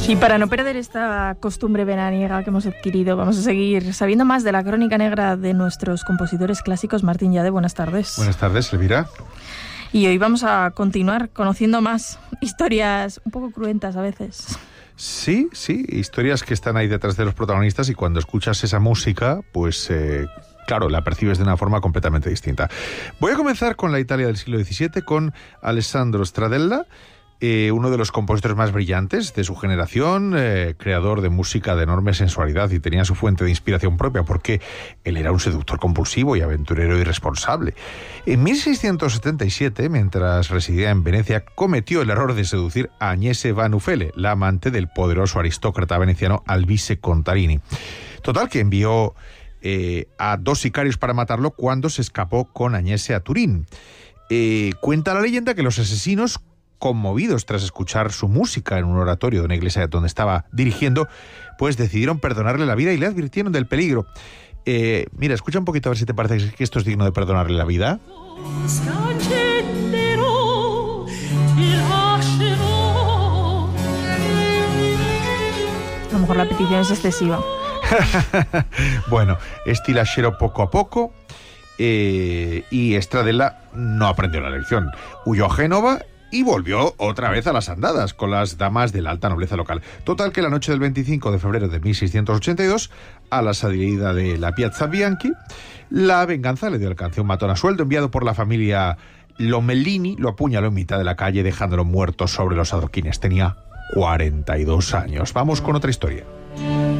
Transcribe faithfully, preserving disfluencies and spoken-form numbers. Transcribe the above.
Y para no perder esta costumbre veraniega que hemos adquirido, vamos a seguir sabiendo más de la crónica negra de nuestros compositores clásicos. Martín Llade, buenas tardes. Buenas tardes, Elvira. Y hoy vamos a continuar conociendo más historias un poco cruentas a veces. Sí, sí, historias que están ahí detrás de los protagonistas y cuando escuchas esa música, pues... Eh, Claro, la percibes de una forma completamente distinta. Voy a comenzar con la Italia del siglo diecisiete, con Alessandro Stradella, eh, uno de los compositores más brillantes de su generación, eh, creador de música de enorme sensualidad, y tenía su fuente de inspiración propia porque él era un seductor compulsivo y aventurero irresponsable. En mil seiscientos setenta y siete, mientras residía en Venecia, cometió el error de seducir a Agnese Van Ufele, la amante del poderoso aristócrata veneciano Alvise Contarini. Total, que envió Eh, a dos sicarios para matarlo cuando se escapó con Agnese a Turín. Eh, cuenta la leyenda que los asesinos, conmovidos tras escuchar su música en un oratorio de una iglesia donde estaba dirigiendo, pues decidieron perdonarle la vida y le advirtieron del peligro. Eh, mira, escucha un poquito a ver si te parece que esto es digno de perdonarle la vida. A lo mejor la petición es excesiva. Bueno, estilascero poco a poco, eh, y Stradella no aprendió la lección. Huyó a Génova y volvió otra vez a las andadas con las damas de la alta nobleza local. Total, que la noche del veinticinco de febrero de mil seiscientos ochenta y dos, a la salida de la Piazza Bianchi, la venganza le dio alcance. Un matón a sueldo enviado por la familia Lomellini lo apuñaló en mitad de la calle, dejándolo muerto sobre los adoquines. Tenía cuarenta y dos años. Vamos con otra historia.